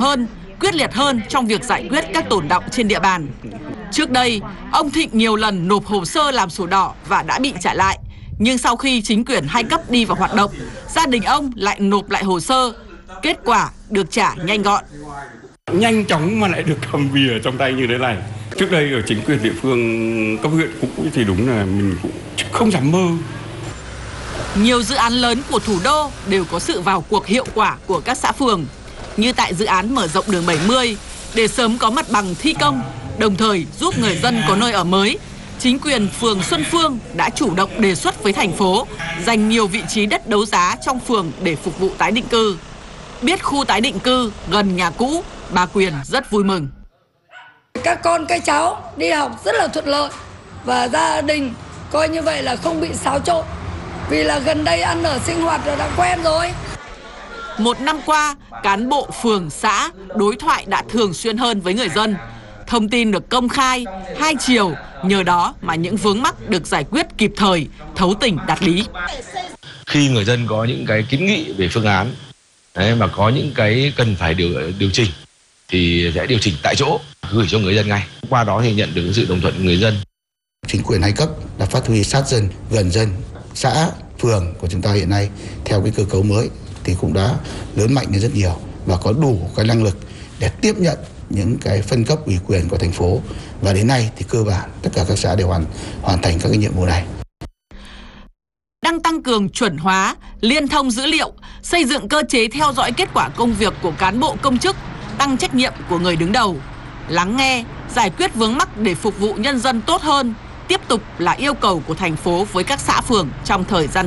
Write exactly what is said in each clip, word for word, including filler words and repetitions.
hơn, quyết liệt hơn trong việc giải quyết các tồn đọng trên địa bàn. Trước đây, ông Thịnh nhiều lần nộp hồ sơ làm sổ đỏ và đã bị trả lại. Nhưng sau khi chính quyền hai cấp đi vào hoạt động, gia đình ông lại nộp lại hồ sơ. Kết quả được trả nhanh gọn. Nhanh chóng mà lại được cầm bìa trong tay như thế này. Trước đây ở chính quyền địa phương cấp huyện cũ thì đúng là mình cũng không dám mơ. Nhiều dự án lớn của thủ đô đều có sự vào cuộc hiệu quả của các xã phường. Như tại dự án mở rộng đường bảy mươi, để sớm có mặt bằng thi công, đồng thời giúp người dân có nơi ở mới, chính quyền phường Xuân Phương đã chủ động đề xuất với thành phố dành nhiều vị trí đất đấu giá trong phường để phục vụ tái định cư. Biết khu tái định cư gần nhà cũ, bà Quyền rất vui mừng. Các con các cháu đi học rất là thuận lợi và gia đình coi như vậy là không bị xáo trộn vì là gần đây ăn ở sinh hoạt rồi đã quen rồi. Một năm qua, cán bộ phường, xã đối thoại đã thường xuyên hơn với người dân. Thông tin được công khai, hai chiều, nhờ đó mà những vướng mắc được giải quyết kịp thời, thấu tình đạt lý. Khi người dân có những cái kiến nghị về phương án, đấy, mà có những cái cần phải điều điều chỉnh, thì sẽ điều chỉnh tại chỗ, gửi cho người dân ngay. Qua đó thì nhận được sự đồng thuận người dân. Chính quyền hai cấp đã phát huy sát dân, gần dân. Xã, phường của chúng ta hiện nay theo cái cơ cấu mới thì cũng đã lớn mạnh lên rất nhiều và có đủ cái năng lực để tiếp nhận những cái phân cấp ủy quyền của thành phố, và đến nay thì cơ bản tất cả các xã đều hoàn hoàn thành các cái nhiệm vụ này. Đang tăng cường chuẩn hóa, liên thông dữ liệu, xây dựng cơ chế theo dõi kết quả công việc của cán bộ công chức, tăng trách nhiệm của người đứng đầu, lắng nghe, giải quyết vướng mắc để phục vụ nhân dân tốt hơn, tiếp tục là yêu cầu của thành phố với các xã phường trong thời gian.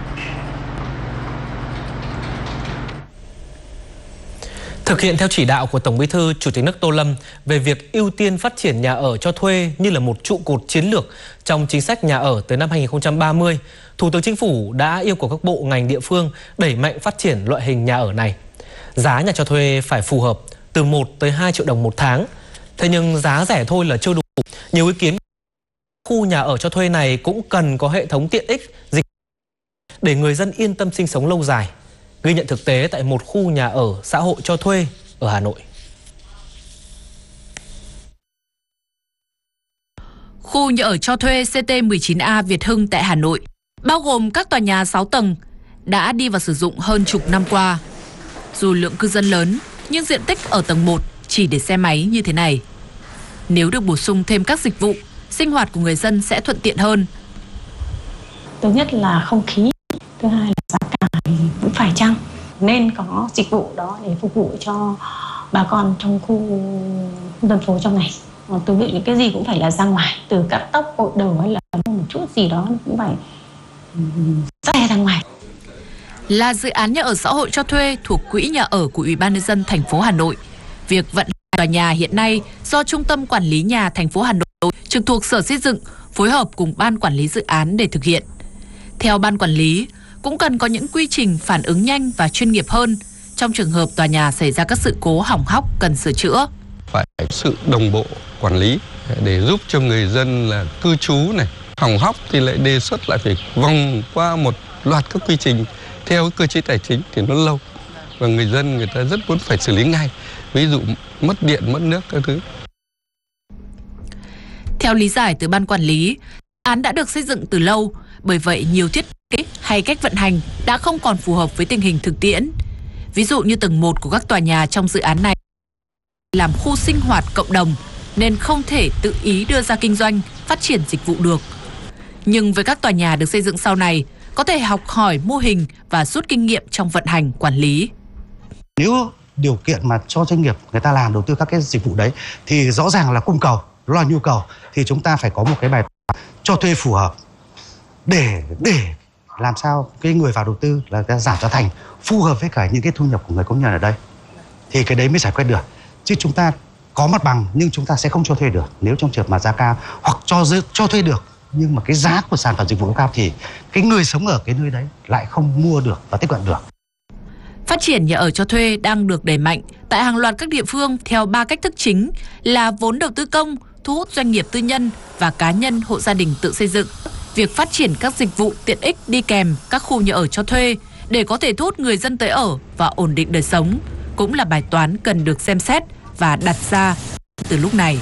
Thực hiện theo chỉ đạo của Tổng Bí thư Chủ tịch nước Tô Lâm về việc ưu tiên phát triển nhà ở cho thuê như là một trụ cột chiến lược trong chính sách nhà ở tới năm hai nghìn không trăm ba mươi, Thủ tướng Chính phủ đã yêu cầu các bộ ngành địa phương đẩy mạnh phát triển loại hình nhà ở này. Giá nhà cho thuê phải phù hợp, từ một tới hai triệu đồng một tháng. Thế nhưng giá rẻ thôi là chưa đủ. Nhiều ý kiến khu nhà ở cho thuê này cũng cần có hệ thống tiện ích, dịch để người dân yên tâm sinh sống lâu dài. Ghi nhận thực tế tại một khu nhà ở xã hội cho thuê ở Hà Nội. Khu nhà ở cho thuê C T mười chín A Việt Hưng tại Hà Nội, bao gồm các tòa nhà sáu tầng, đã đi vào sử dụng hơn chục năm qua. Dù lượng cư dân lớn, nhưng diện tích ở tầng một chỉ để xe máy như thế này. Nếu được bổ sung thêm các dịch vụ, sinh hoạt của người dân sẽ thuận tiện hơn. Thứ nhất là không khí, thứ hai là giá cả cũng phải chăng, nên có dịch vụ đó để phục vụ cho bà con trong khu dân phố trong này. Tương tự những cái gì cũng phải là ra ngoài, từ cắt tóc, gội đầu hay là một chút gì đó cũng phải xe ra ngoài. Là dự án nhà ở xã hội cho thuê thuộc quỹ nhà ở của Ủy ban nhân dân thành phố Hà Nội. Việc vận hành tòa nhà hiện nay do Trung tâm Quản lý nhà thành phố Hà Nội trực thuộc Sở Xây dựng phối hợp cùng Ban Quản lý dự án để thực hiện. Theo Ban Quản lý, cũng cần có những quy trình phản ứng nhanh và chuyên nghiệp hơn trong trường hợp tòa nhà xảy ra các sự cố hỏng hóc cần sửa chữa. Phải sự đồng bộ quản lý để giúp cho người dân là cư trú này, hỏng hóc thì lại đề xuất lại phải vòng qua một loạt các quy trình theo cơ chế tài chính thì nó lâu. Và người dân người ta rất muốn phải xử lý ngay, ví dụ mất điện, mất nước các thứ. Theo lý giải từ Ban Quản lý, dự án đã được xây dựng từ lâu, bởi vậy nhiều thiết kế hay cách vận hành đã không còn phù hợp với tình hình thực tiễn. Ví dụ như tầng một của các tòa nhà trong dự án này làm khu sinh hoạt cộng đồng nên không thể tự ý đưa ra kinh doanh, phát triển dịch vụ được. Nhưng với các tòa nhà được xây dựng sau này, có thể học hỏi mô hình và rút kinh nghiệm trong vận hành, quản lý. Nếu điều kiện mà cho doanh nghiệp người ta làm đầu tư các cái dịch vụ đấy thì rõ ràng là cung cầu, lo nhu cầu, thì chúng ta phải có một cái bài toán cho thuê phù hợp để để làm sao cái người vào đầu tư là giảm giá thành phù hợp với cả những cái thu nhập của người công nhân ở đây, thì cái đấy mới giải quyết được. Chứ chúng ta có mặt bằng nhưng chúng ta sẽ không cho thuê được nếu trong trường hợp mà giá cao, hoặc cho cho thuê được nhưng mà cái giá của sản phẩm dịch vụ cao thì cái người sống ở cái nơi đấy lại không mua được và tiếp cận được. Phát triển nhà ở cho thuê đang được đẩy mạnh tại hàng loạt các địa phương theo ba cách thức chính là vốn đầu tư công, thu hút doanh nghiệp tư nhân và cá nhân hộ gia đình tự xây dựng. Việc phát triển các dịch vụ tiện ích đi kèm các khu nhà ở cho thuê để có thể thu hút người dân tới ở và ổn định đời sống cũng là bài toán cần được xem xét và đặt ra từ lúc này.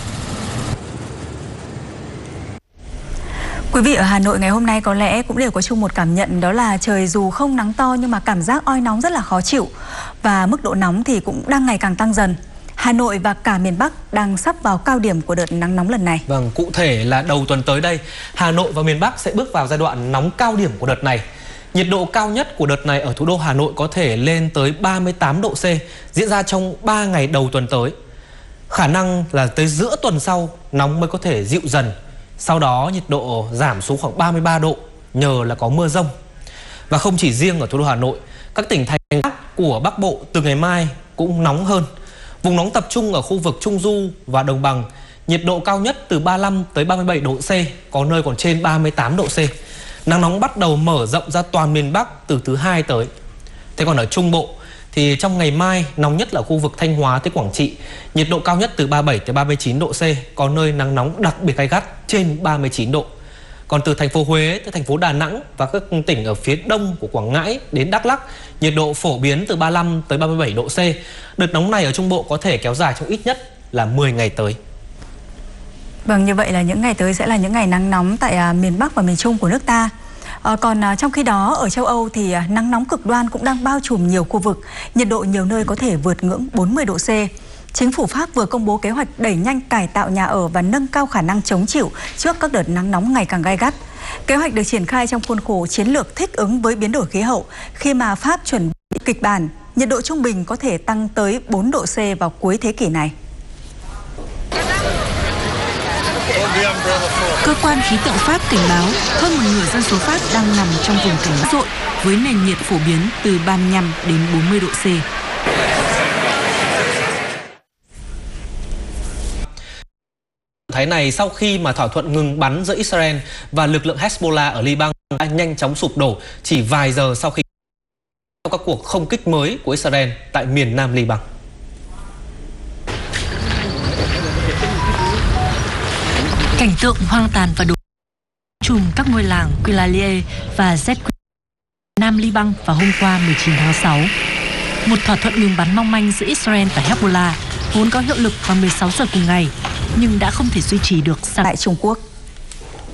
Quý vị ở Hà Nội ngày hôm nay có lẽ cũng đều có chung một cảm nhận, đó là trời dù không nắng to nhưng mà cảm giác oi nóng rất là khó chịu. Và mức độ nóng thì cũng đang ngày càng tăng dần. Hà Nội và cả miền Bắc đang sắp vào cao điểm của đợt nắng nóng lần này. Vâng, cụ thể là đầu tuần tới đây, Hà Nội và miền Bắc sẽ bước vào giai đoạn nóng cao điểm của đợt này. Nhiệt độ cao nhất của đợt này ở thủ đô Hà Nội có thể lên tới ba mươi tám độ C, diễn ra trong ba ngày đầu tuần tới. Khả năng là tới giữa tuần sau, nóng mới có thể dịu dần. Sau đó nhiệt độ giảm xuống khoảng ba mươi ba độ nhờ là có mưa rông. Và không chỉ riêng ở thủ đô Hà Nội, các tỉnh thành khác của Bắc Bộ từ ngày mai cũng nóng hơn. Vùng nóng tập trung ở khu vực Trung Du và Đồng Bằng, nhiệt độ cao nhất từ ba mươi lăm tới ba mươi bảy độ C, có nơi còn trên ba mươi tám độ C. Nắng nóng bắt đầu mở rộng ra toàn miền Bắc từ thứ hai tới. Thế còn ở Trung Bộ thì trong ngày mai nóng nhất là khu vực Thanh Hóa tới Quảng Trị, nhiệt độ cao nhất từ ba mươi bảy tới ba mươi chín độ C, có nơi nắng nóng đặc biệt gay gắt trên ba mươi chín độ. Còn từ thành phố Huế tới thành phố Đà Nẵng và các tỉnh ở phía đông của Quảng Ngãi đến Đắk Lắk, nhiệt độ phổ biến từ ba mươi lăm tới ba mươi bảy độ C. Đợt nóng này ở Trung Bộ có thể kéo dài trong ít nhất là mười ngày tới. Vâng, như vậy là những ngày tới sẽ là những ngày nắng nóng tại à, miền Bắc và miền Trung của nước ta. À, còn à, trong khi đó ở châu Âu thì à, nắng nóng cực đoan cũng đang bao trùm nhiều khu vực, nhiệt độ nhiều nơi có thể vượt ngưỡng bốn mươi độ C. Chính phủ Pháp vừa công bố kế hoạch đẩy nhanh cải tạo nhà ở và nâng cao khả năng chống chịu trước các đợt nắng nóng ngày càng gay gắt. Kế hoạch được triển khai trong khuôn khổ chiến lược thích ứng với biến đổi khí hậu, khi mà Pháp chuẩn bị kịch bản nhiệt độ trung bình có thể tăng tới bốn độ C vào cuối thế kỷ này. Cơ quan khí tượng Pháp cảnh báo hơn một nửa dân số Pháp đang nằm trong vùng cảnh báo dội với nền nhiệt phổ biến từ ba mươi lăm đến bốn mươi độ C. Thái này sau khi mà thỏa thuận ngừng bắn giữa Israel và lực lượng Hezbollah ở Liban đã nhanh chóng sụp đổ chỉ vài giờ sau khi các cuộc không kích mới của Israel tại miền nam Liban. Cảnh tượng hoang tàn và đổ trùm các ngôi làng Qilalie và Zed Nam Liban vào hôm qua mười chín tháng sáu. Một thỏa thuận ngừng bắn mong manh giữa Israel và Hezbollah vốn có hiệu lực vào mười sáu giờ cùng ngày nhưng đã không thể duy trì được tại Trung Quốc.